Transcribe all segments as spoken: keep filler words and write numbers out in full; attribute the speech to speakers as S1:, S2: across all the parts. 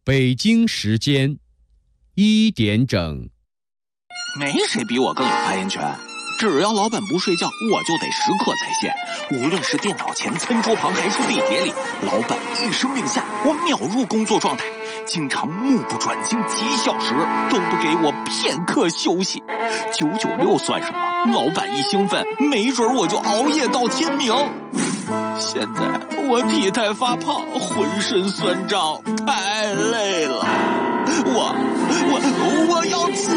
S1: 北京时间一点整。
S2: 没谁比我更有发言权。只要老板不睡觉，我就得时刻在线。无论是电脑前、餐桌旁，还是地铁里，老板一声令下，我秒入工作状态。经常目不转睛几小时，都不给我片刻休息。九九六算什么？老板一兴奋，没准我就熬夜到天明。现在我体态发胖，浑身酸胀，太累了。我我我要辞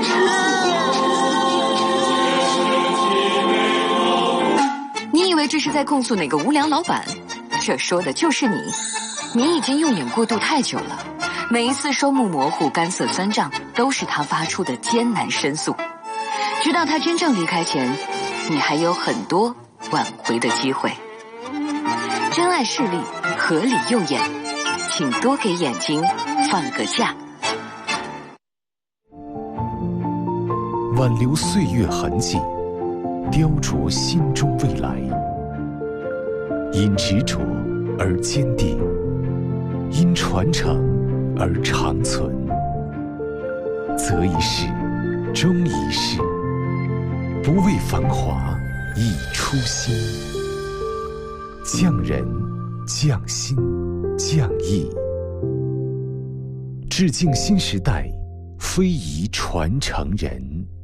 S3: 职！你以为这是在控诉哪个无良老板？这说的就是你。你已经用眼过度太久了，每一次双目模糊、干涩酸胀，都是他发出的艰难申诉。直到他真正离开前，你还有很多挽回的机会。真爱势利，合理诱眼，请多给眼睛放个假。
S4: 挽留岁月痕迹，雕琢心中未来。因执着而坚定，因传承而长存。择一事，终一事，不为繁华，以初心。匠人，匠心，匠艺，致敬新时代非遗传承人。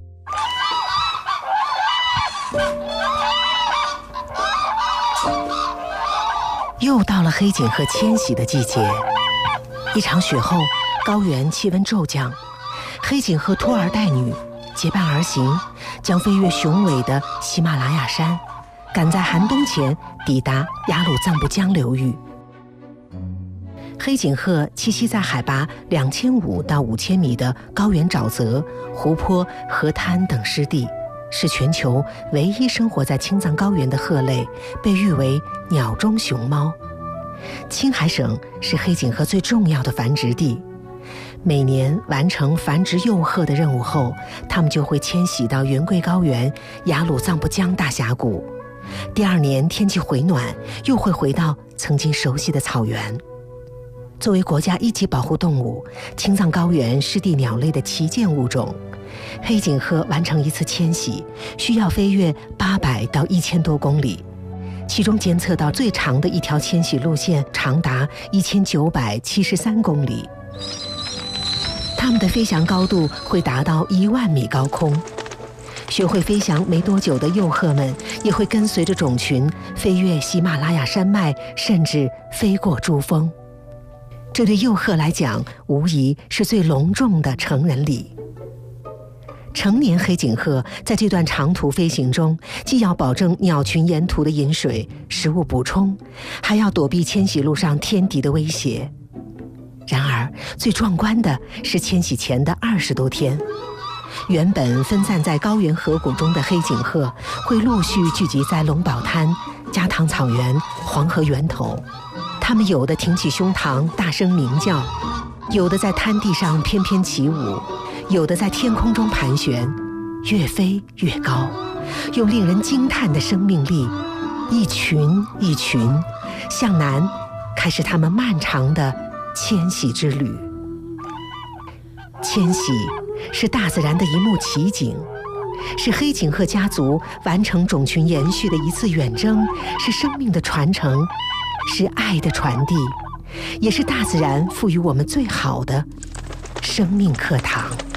S5: 又到了黑颈鹤迁徙的季节，一场雪后，高原气温骤降，黑颈鹤拖儿带女结伴而行，将飞越雄伟的喜马拉雅山，赶在寒冬前抵达雅鲁藏布江流域。黑颈鹤栖息在海拔两千五到五千米的高原沼泽、湖泊、河滩等湿地，是全球唯一生活在青藏高原的鹤类，被誉为鸟中熊猫。青海省是黑颈鹤最重要的繁殖地，每年完成繁殖幼鹤的任务后，它们就会迁徙到云贵高原、雅鲁藏布江大峡谷。第二年天气回暖，又会回到曾经熟悉的草原。作为国家一级保护动物，青藏高原湿地鸟类的旗舰物种，黑颈鹤完成一次迁徙需要飞越八百到一千多公里，其中监测到最长的一条迁徙路线长达一千九百七十三公里。它们的飞翔高度会达到一万米高空。学会飞翔没多久的幼鹤们也会跟随着种群飞越喜马拉雅山脉，甚至飞过珠峰。这对幼鹤来讲，无疑是最隆重的成人礼。成年黑颈鹤在这段长途飞行中，既要保证鸟群沿途的饮水、食物补充，还要躲避迁徙路上天敌的威胁。然而，最壮观的是迁徙前的二十多天，原本分散在高原河谷中的黑颈鹤会陆续聚集在龙宝滩、加唐草原、黄河源头。它们有的挺起胸膛大声鸣叫，有的在滩地上翩翩起舞，有的在天空中盘旋，越飞越高，用令人惊叹的生命力，一群一群向南开始他们漫长的迁徙之旅。迁徙是大自然的一幕奇景，是黑颈鹤家族完成种群延续的一次远征，是生命的传承，是爱的传递，也是大自然赋予我们最好的生命课堂。